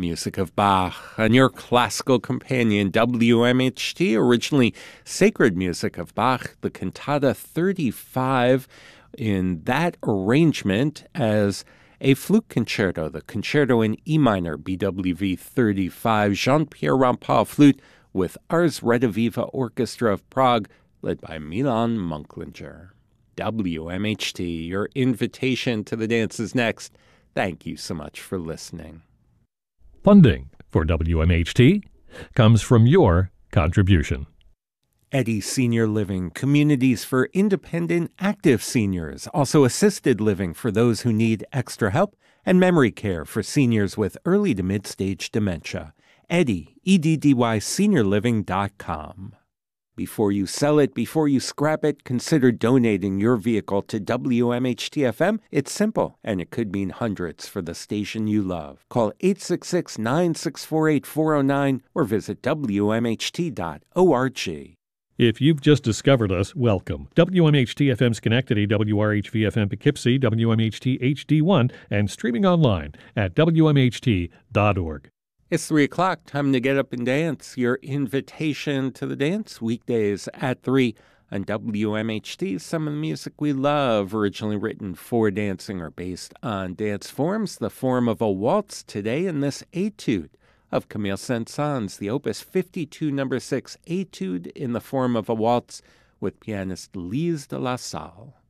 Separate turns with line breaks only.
Music of Bach, on your classical companion WMHT, originally Sacred Music of Bach, the Cantata 35, in that arrangement as a flute concerto, the Concerto in E minor, BWV 35, Jean-Pierre Rampal flute with Ars Rediviva Orchestra of Prague, led by Milan Munklinger. WMHT, your invitation to the dance is next. Thank you so much for listening.
Funding for WMHT comes from your contribution.
Eddy Senior Living, communities for independent, active seniors, also assisted living for those who need extra help, and memory care for seniors with early to mid-stage dementia. Eddy, EDDY, seniorliving.com. Before you sell it, before you scrap it, consider donating your vehicle to WMHT-FM. It's simple, and it could mean hundreds for the station you love. Call 866-964-8409 or visit WMHT.org.
If you've just discovered us, welcome. WMHT-FM Schenectady, WRHV-FM Poughkeepsie, WMHT HD1, and streaming online at WMHT.org.
It's 3 o'clock, time to get up and dance. Your invitation to the dance, weekdays at 3 on WMHT. Some of the music we love, originally written for dancing or based on dance forms. The form of a waltz today in this etude of Camille Saint-Saëns, the Opus 52, number 6, etude in the form of a waltz with pianist Lise de la Salle.